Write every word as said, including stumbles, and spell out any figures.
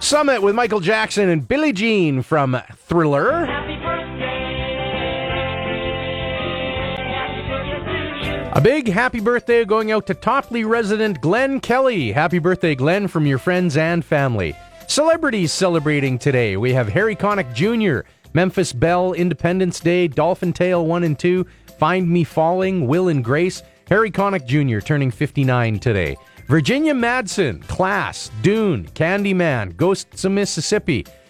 Summit with Michael Jackson and Billie Jean from Thriller. Happy birthday. A big happy birthday going out to Topley resident Glenn Kelly. Happy birthday, Glenn, from your friends and family. Celebrities celebrating today. We have Harry Connick Junior, Memphis Belle, Independence Day, Dolphin Tale one and two, Find Me Falling, Will and Grace. Harry Connick Junior turning fifty-nine today. Virginia Madsen, Class, Dune, Candyman, Ghosts of Mississippi.